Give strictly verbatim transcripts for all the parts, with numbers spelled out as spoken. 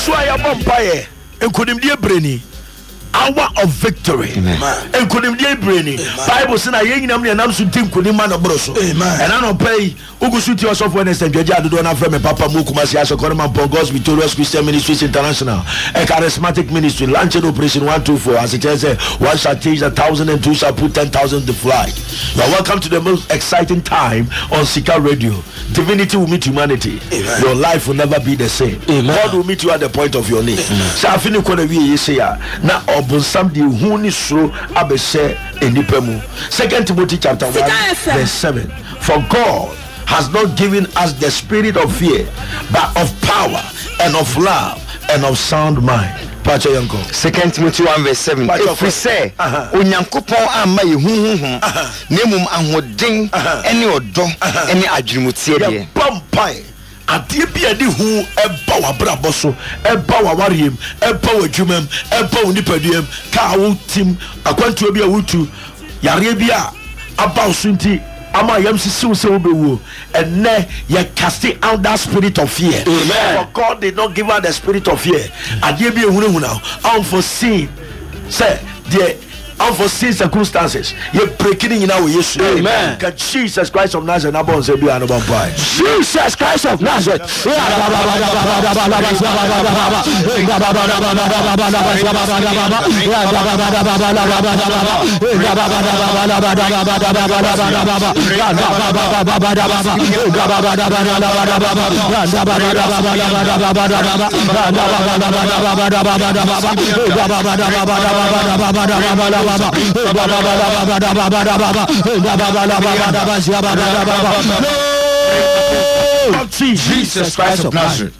So I am umpire and couldn't be a brainy. Hour of victory. And couldn't be a brainy. Bible said I ain't namely and I'm to think could man of broso. And I don't pay Ugusuti yourself when it's a Jadu don't have from a Papa Mukumasi as a Corman Pongos Victorious Christian Ministries International, a charismatic ministry, launching operation one two four. As it says, one shall teach a thousand and two shall put ten thousand to fly. You are welcome to the most exciting time on Sika Radio. Divinity will meet humanity. Amen. Your life will never be the same. Amen. God will meet you at the point of your need. So I feel you say now obun somebody who needs so abese enipemu. Second Timothy chapter one verse seven. For God has not given us the spirit of fear, but of power and of love and of sound mind. Second Timothy one verse seven. If we say Onyankopon amma ye huhuhu nemum ahoden ene odo ene adwumutie de bompai ade bia de hu eba wa brabo so eba wa wariem eba wa dwumam eba wa nipaduam ka wo tim akwantu bia wutu yare bia aba sunti ama yam sisi se obewu and ne ye casting out that spirit of fear. Amen. For God did not give us the spirit of fear. Ade bi ehunu now unforeseen say the unforeseen circumstances you breaking in our yes. Amen. Jesus Christ of Nazareth abon say bia no bompai. Jesus Christ of Nazareth. Jesus Christ of Nazareth.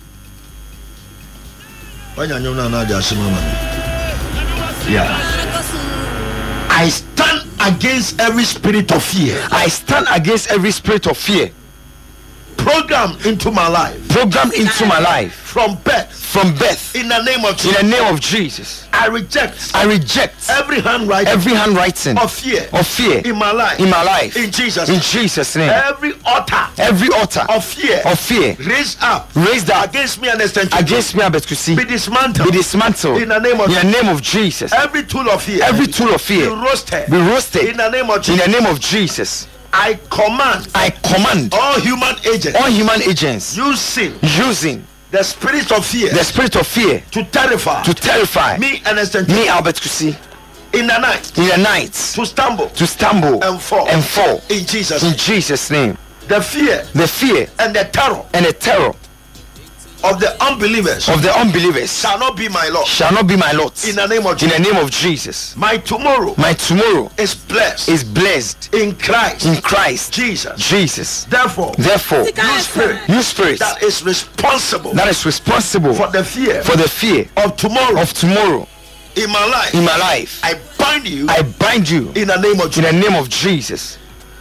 Yeah. I stand against every spirit of fear. I stand against every spirit of fear. Program into my life. Program into my life. From birth. From birth. In the name of Jesus. In the name of Jesus. I reject. I reject every handwriting. Every handwriting of fear. Of fear. In my life. In my life. In Jesus. In Jesus' name. Every altar. Every altar. Of fear. Of fear. Raised up. Raised up. Against me and extend. Against me and Betkusi. Be dismantled. Be dismantled. In the name of. In the name of Jesus. Every tool of fear. Every tool of fear. Be roasted. Be roasted. In the name of Jesus. In the name of Jesus. I command. I command all human agents. All human agents using. Using. The spirit of fear. The spirit of fear. To terrify. To terrify. Me and extend. Me Albert Kusi. In the night. In the night. To stumble. To stumble. And fall. And fall. In Jesus. In Jesus' name. The fear. The fear. And the terror. And the terror. Of the unbelievers. Of the unbelievers. Shall not be my lot. Shall not be my lot. In the name of Jesus. In the name of Jesus. My tomorrow. My tomorrow. Is blessed. Is blessed. In Christ. In Christ. Jesus. Jesus. Therefore. Therefore. You spirit. You spirit. That is responsible. That is responsible. For the fear. For the fear. Of tomorrow. Of tomorrow. In my life. In my life. I bind you. I bind you. In the name of Jesus. In the name of Jesus.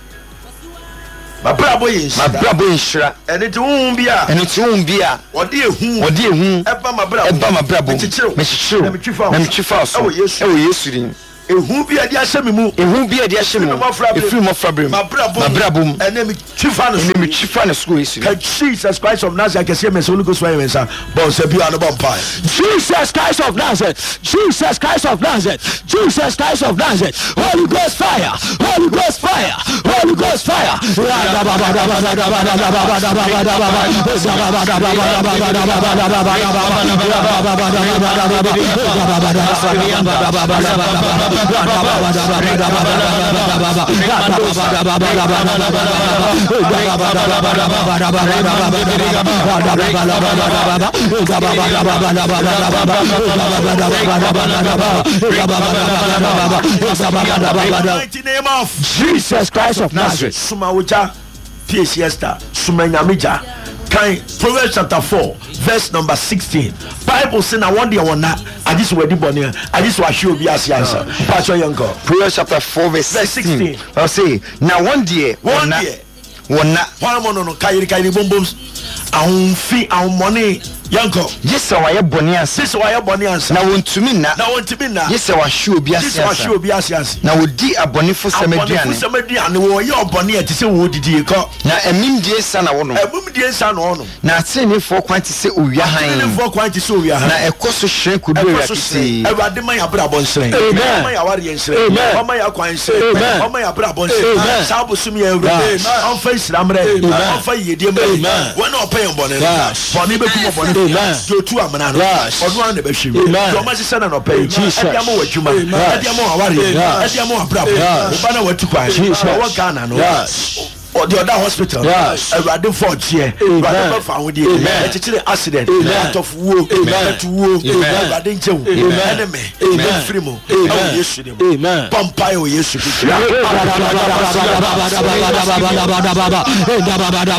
My brabo is my brabo inshira and it won't be a and it won't be a what dear who what dear who eba my brabo eba my brabo me chichiru na me twifa na me twifa so e wo yesu din ehu bi ade ahyɛ mu ehu bi ade ahyɛ mu efiri mo frabem my brabo my brabo and me twifa no so me twifa no so yesu ka Jesus Christ of Nazareth ka say me so Holy fire me sa bon se bi anu bon pai Jesus Christ of Nazareth Jesus Christ of Nazareth Jesus Christ of Nazareth Holy Ghost fire Holy Ghost fire Holy Ghost fire mighty name of Jesus Christ of Nazareth. Sumawuja P S Esther Sumanyamija. Kind Proverbs chapter four, verse number sixteen. Bible saying I want the one that I just read the I just want you be as answer. Pastor Yanko. Proverbs chapter four, verse sixteen. I'll say now one day, one day, one na one mono no kairi kairi bum bums. Our fee, our money, yanko yesa wa ye boni ansa sisi wa ye boni ansa na wontumi na na wontumi na yesa wa hwe obi ase sisi wa hwe obi ase ase na wodi abonefo samaduane abonefo samaduane wo ye oboni ate se wo didi ko na emimdie sa na wono emimdie sa na wono na atenefo kwan te se owia han atenefo kwan te se owia han na ekoso hwe kudu owia kiti awade man ya bra bonsren man ya ware yensren man ya kwan nsren man ya bra bonsren sa bosum ya awurade on fa islamre on fa yedie mre wona open bone bone be kuma bone do tu amana no odun an de be hwe do ma sese na no pay edia mo wadwuma edia mo aware edia mo abra bo na watu kwan wo Ghana no or the other hospital awurade for tie awurade be fa hodi e chichire accident out of wo to wo awurade nchewu enemy e free mo awu yesu dem pompa yo yesu bi